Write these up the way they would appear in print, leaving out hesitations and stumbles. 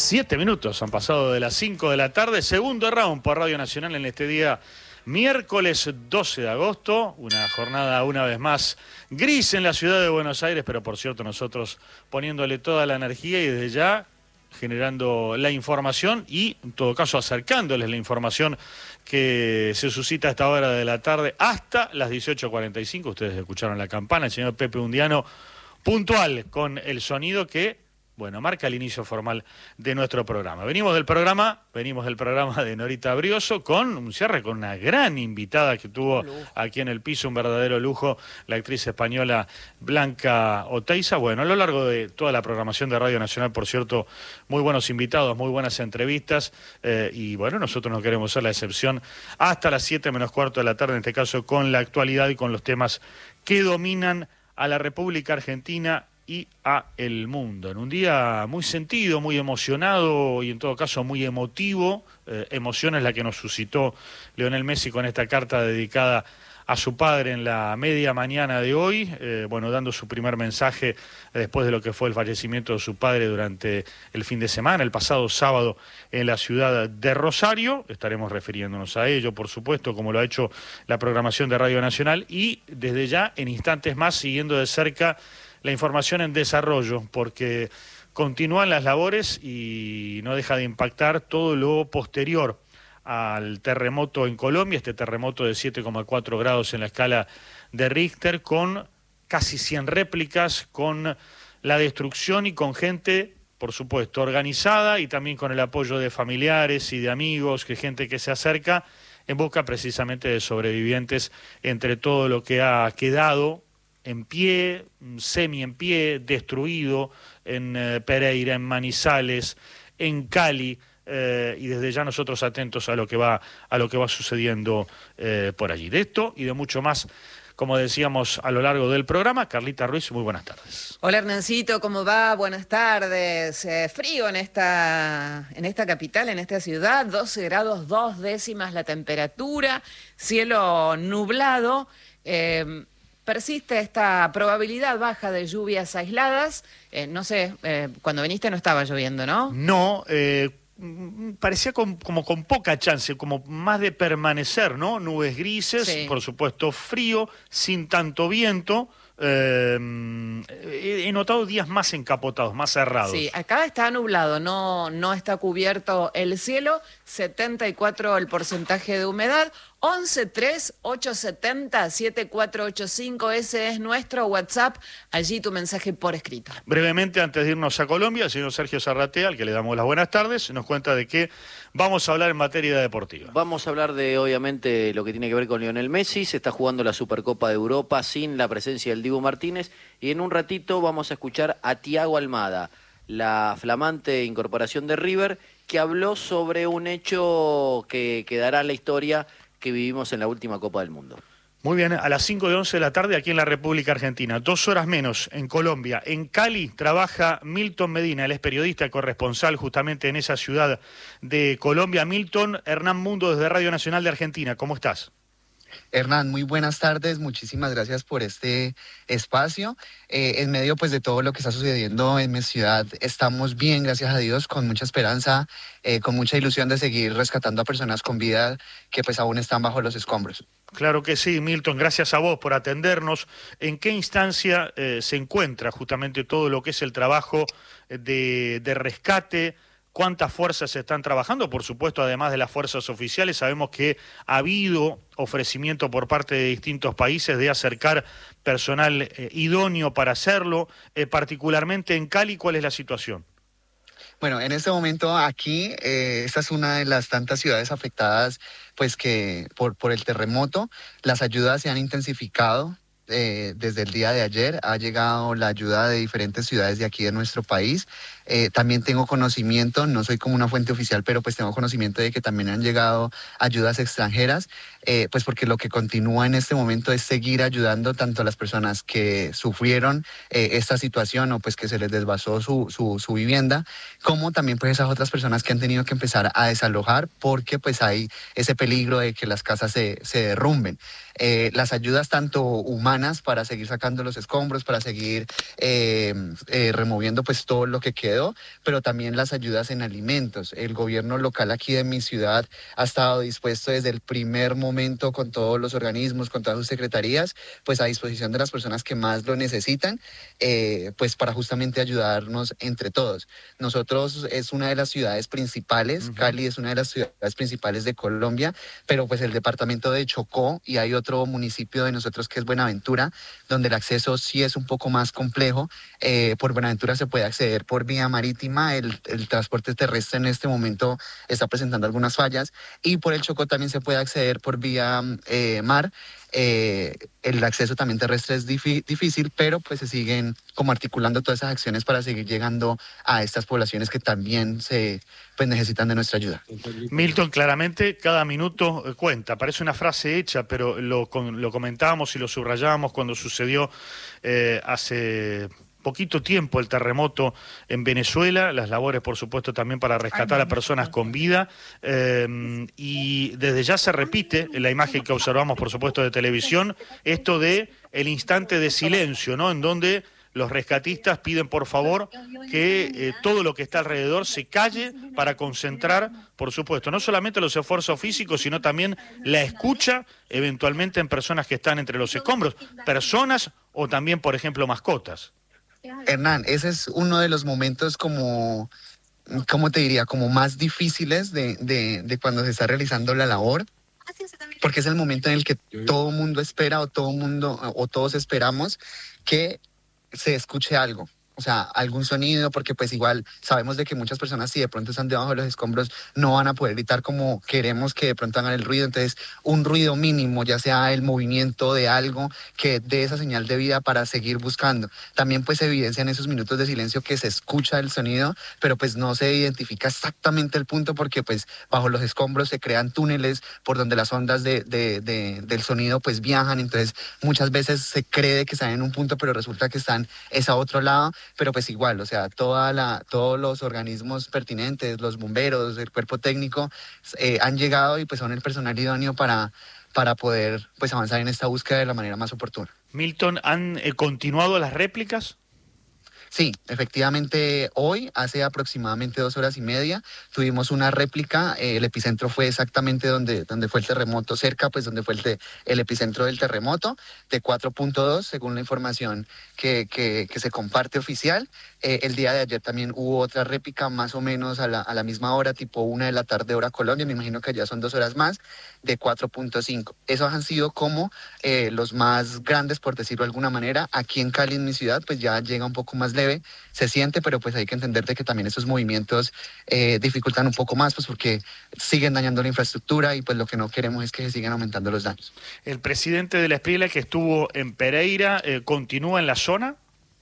7 minutos han pasado de las 5 de la tarde. Segundo round por Radio Nacional en este día miércoles 12 de agosto. Una jornada una vez más gris en la ciudad de Buenos Aires, pero por cierto nosotros poniéndole toda la energía y desde ya generando la información y en todo caso acercándoles la información que se suscita a esta hora de la tarde hasta las 18:45. Ustedes escucharon la campana, el señor Pepe Undiano puntual con el sonido que, bueno, marca el inicio formal de nuestro programa. Venimos del programa de Norita Brioso con un cierre con una gran invitada que tuvo aquí en el piso, un verdadero lujo, la actriz española Blanca Oteiza. Bueno, a lo largo de toda la programación de Radio Nacional, por cierto, muy buenos invitados, muy buenas entrevistas, y bueno, nosotros no queremos ser la excepción hasta las 7 menos cuarto de la tarde, en este caso con la actualidad y con los temas que dominan a la República Argentina y a el mundo. En un día muy sentido, muy emocionado y en todo caso muy emotivo. Emoción es la que nos suscitó Lionel Messi con esta carta dedicada a su padre en la media mañana de hoy, bueno, dando su primer mensaje después de lo que fue el fallecimiento de su padre durante el fin de semana, el pasado sábado en la ciudad de Rosario. Estaremos refiriéndonos a ello, por supuesto, como lo ha hecho la programación de Radio Nacional y desde ya, en instantes más, siguiendo de cerca la información en desarrollo, porque continúan las labores y no deja de impactar todo lo posterior al terremoto en Colombia, este terremoto de 7,4 grados en la escala de Richter, con casi 100 réplicas, con la destrucción y con gente, por supuesto, organizada y también con el apoyo de familiares y de amigos, que gente que se acerca en busca precisamente de sobrevivientes entre todo lo que ha quedado en pie, semi en pie, destruido en Pereira, en Manizales, en Cali, y desde ya nosotros atentos a lo que va sucediendo por allí. De esto y de mucho más, como decíamos a lo largo del programa. Carlita Ruiz, muy buenas tardes. Hola Hernancito, ¿cómo va? Buenas tardes. Frío en esta capital, en esta ciudad, 12 grados 2 décimas la temperatura, cielo nublado. Persiste esta probabilidad baja de lluvias aisladas. No sé, cuando viniste no estaba lloviendo, ¿no? No, parecía como con poca chance, como más de permanecer, ¿no? Nubes grises, sí. Por supuesto frío, sin tanto viento. He notado días más encapotados, más cerrados. Sí, acá está nublado, no está cubierto el cielo, 74 el porcentaje de humedad, 11-3-870-7485, ese es nuestro WhatsApp, allí tu mensaje por escrito. Brevemente, antes de irnos a Colombia, el señor Sergio Zarratea, al que le damos las buenas tardes, nos cuenta de qué vamos a hablar en materia deportiva. Vamos a hablar de, obviamente, lo que tiene que ver con Lionel Messi. Se está jugando la Supercopa de Europa sin la presencia del Dibu Martínez, y en un ratito vamos a escuchar a Thiago Almada, la flamante incorporación de River, que habló sobre un hecho que quedará en la historia que vivimos en la última Copa del Mundo. Muy bien, a las 5:11 de la tarde aquí en la República Argentina, 2 horas menos en Colombia. En Cali trabaja Milton Medina, él es periodista corresponsal justamente en esa ciudad de Colombia. Milton, Hernán Mundo desde Radio Nacional de Argentina, ¿cómo estás? Hernán, muy buenas tardes, muchísimas gracias por este espacio. En medio pues de todo lo que está sucediendo en mi ciudad, estamos bien, gracias a Dios, con mucha esperanza, con mucha ilusión de seguir rescatando a personas con vida que pues aún están bajo los escombros. Claro que sí, Milton, gracias a vos por atendernos. ¿En qué instancia se encuentra justamente todo lo que es el trabajo de rescate? ¿Cuántas fuerzas se están trabajando? Por supuesto, además de las fuerzas oficiales, sabemos que ha habido ofrecimiento por parte de distintos países de acercar personal idóneo para hacerlo. Particularmente en Cali, ¿cuál es la situación? Bueno, en este momento aquí, esta es una de las tantas ciudades afectadas pues que por el terremoto. Las ayudas se han intensificado. Desde el día de ayer ha llegado la ayuda de diferentes ciudades de aquí de nuestro país. También tengo conocimiento, no soy como una fuente oficial, pero pues tengo conocimiento de que también han llegado ayudas extranjeras, pues porque lo que continúa en este momento es seguir ayudando tanto a las personas que sufrieron esta situación o pues que se les desvasó su vivienda, como también pues esas otras personas que han tenido que empezar a desalojar porque pues hay ese peligro de que las casas se derrumben. Las ayudas tanto humanas semanas para seguir sacando los escombros, para seguir removiendo pues todo lo que quedó, pero también las ayudas en alimentos. El gobierno local aquí de mi ciudad ha estado dispuesto desde el primer momento con todos los organismos, con todas sus secretarías, pues a disposición de las personas que más lo necesitan, pues para justamente ayudarnos entre todos. Nosotros es una de las ciudades principales, Cali es una de las ciudades principales de Colombia, pero pues el departamento de Chocó y hay otro municipio de nosotros que es Buenaventura, donde el acceso sí es un poco más complejo. Por Buenaventura se puede acceder por vía marítima, el transporte terrestre en este momento está presentando algunas fallas, y por el Chocó también se puede acceder por vía mar. El acceso también terrestre es difícil, pero pues se siguen como articulando todas esas acciones para seguir llegando a estas poblaciones que también pues necesitan de nuestra ayuda. Milton, claramente cada minuto cuenta, parece una frase hecha, pero lo comentábamos y lo subrayábamos cuando sucedió hace poquito tiempo el terremoto en Venezuela, las labores por supuesto también para rescatar a personas con vida, y desde ya se repite en la imagen que observamos por supuesto de televisión, esto de el instante de silencio, ¿no? En donde los rescatistas piden por favor que todo lo que está alrededor se calle para concentrar, por supuesto, no solamente los esfuerzos físicos, sino también la escucha eventualmente en personas que están entre los escombros, personas o también, por ejemplo, mascotas. Hernán, ese es uno de los momentos como, ¿cómo te diría? Como más difíciles de cuando se está realizando la labor, porque es el momento en el que todo mundo espera o todos esperamos que se escuche algo. O sea, algún sonido, porque pues igual sabemos de que muchas personas si de pronto están debajo de los escombros no van a poder gritar como queremos que de pronto hagan el ruido, entonces un ruido mínimo, ya sea el movimiento de algo que dé esa señal de vida para seguir buscando. También pues se evidencia en esos minutos de silencio que se escucha el sonido, pero pues no se identifica exactamente el punto porque pues bajo los escombros se crean túneles por donde las ondas del sonido pues viajan, entonces muchas veces se cree que están en un punto pero resulta que están a otro lado. Pero pues igual, o sea, todos los organismos pertinentes, los bomberos, el cuerpo técnico, han llegado y pues son el personal idóneo para poder pues avanzar en esta búsqueda de la manera más oportuna. Milton, ¿han continuado las réplicas? Sí, efectivamente hoy, hace aproximadamente 2 horas y media, tuvimos una réplica, el epicentro fue exactamente donde fue el terremoto, cerca pues donde fue el epicentro del terremoto, de 4.2, según la información que se comparte oficial. El día de ayer también hubo otra réplica más o menos a la misma hora, tipo 1 de la tarde hora Colombia, me imagino que ya son 2 horas más, de 4.5. Esos han sido como los más grandes, por decirlo de alguna manera. Aquí en Cali, en mi ciudad, pues ya llega un poco más leve, se siente, pero pues hay que entender de que también esos movimientos dificultan un poco más, pues porque siguen dañando la infraestructura y pues lo que no queremos es que se sigan aumentando los daños. El presidente de la Espriella, que estuvo en Pereira, ¿continúa en la zona?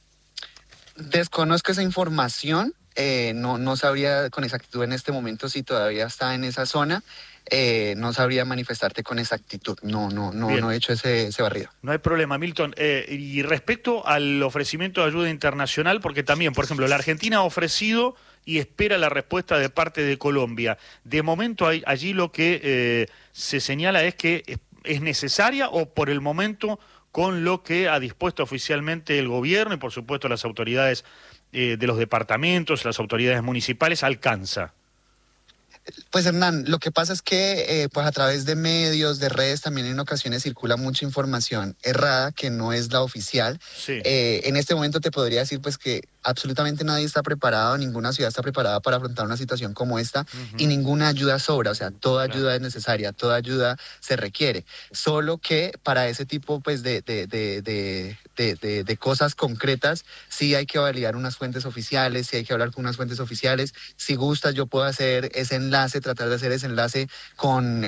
Desconozco esa información, no sabría con exactitud en este momento si todavía está en esa zona. No sabría manifestarte con exactitud, no he hecho ese barrido. No hay problema, Milton. Y respecto al ofrecimiento de ayuda internacional, porque también, por ejemplo, la Argentina ha ofrecido y espera la respuesta de parte de Colombia. De momento allí lo que se señala es que es necesaria o por el momento con lo que ha dispuesto oficialmente el gobierno y por supuesto las autoridades de los departamentos, las autoridades municipales, alcanza. Pues Hernán, lo que pasa es que pues a través de medios, de redes, también en ocasiones circula mucha información errada que no es la oficial. Sí. En este momento te podría decir pues que absolutamente nadie está preparado, ninguna ciudad está preparada para afrontar una situación como esta y ninguna ayuda sobra, o sea, toda ayuda es necesaria, toda ayuda se requiere. Solo que para ese tipo pues de cosas concretas sí hay que validar unas fuentes oficiales, sí hay que hablar con unas fuentes oficiales. Si gustas yo puedo hacer ese enlace, tratar de hacer ese enlace con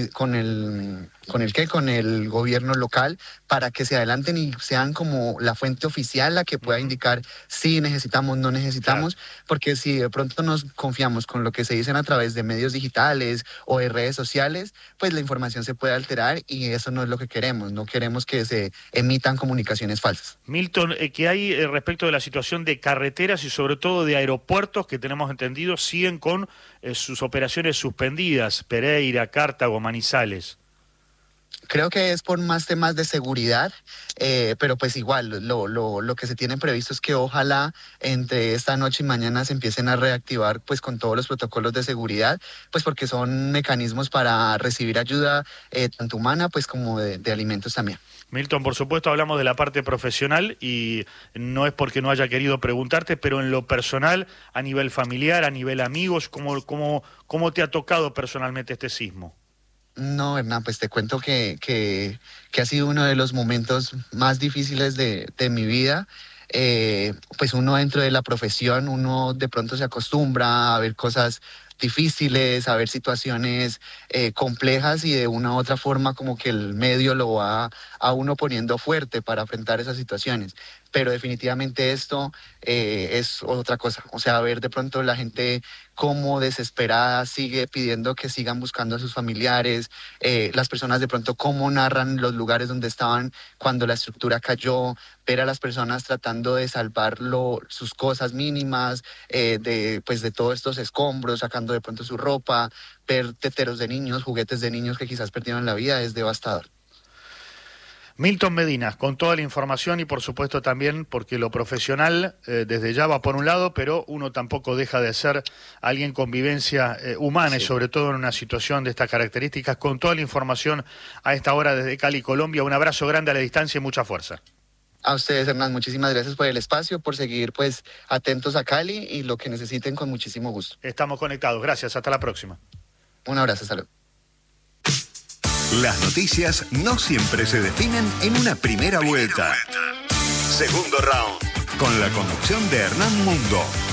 el gobierno local para que se adelanten y sean como la fuente oficial la que pueda indicar si necesitamos, no necesitamos, claro. Porque si de pronto nos confiamos con lo que se dicen a través de medios digitales o de redes sociales, pues la información se puede alterar y eso no es lo que queremos, no queremos que se emitan comunicaciones falsas. Milton, ¿qué hay respecto de la situación de carreteras y sobre todo de aeropuertos que tenemos entendido siguen con sus operaciones suspendidas, Pereira, Cartago, Manizales? Creo que es por más temas de seguridad, pero pues igual lo que se tiene previsto es que ojalá entre esta noche y mañana se empiecen a reactivar pues con todos los protocolos de seguridad, pues porque son mecanismos para recibir ayuda tanto humana pues como de alimentos también. Milton, por supuesto hablamos de la parte profesional y no es porque no haya querido preguntarte, pero en lo personal, a nivel familiar, a nivel amigos, ¿cómo te ha tocado personalmente este sismo? No, Hernán, pues te cuento que ha sido uno de los momentos más difíciles de mi vida. Pues uno dentro de la profesión, uno de pronto se acostumbra a ver cosas difíciles, a ver situaciones complejas y de una u otra forma como que el medio lo va a uno poniendo fuerte para enfrentar esas situaciones. Pero definitivamente esto es otra cosa. O sea, ver de pronto la gente como desesperada sigue pidiendo que sigan buscando a sus familiares, las personas de pronto cómo narran los lugares donde estaban cuando la estructura cayó, ver a las personas tratando de salvar sus cosas mínimas, de todos estos escombros, sacando de pronto su ropa, ver teteros de niños, juguetes de niños que quizás perdieron la vida, es devastador. Milton Medina, con toda la información y por supuesto también porque lo profesional desde ya va por un lado, pero uno tampoco deja de ser alguien con vivencia humana sí. Y sobre todo en una situación de estas características, con toda la información a esta hora desde Cali, Colombia. Un abrazo grande a la distancia y mucha fuerza. A ustedes, Hernán, muchísimas gracias por el espacio, por seguir pues atentos a Cali y lo que necesiten con muchísimo gusto. Estamos conectados, gracias, hasta la próxima. Un abrazo, salud. Las noticias no siempre se definen en una primera vuelta. Segundo round, con la conducción de Hernán Mundo.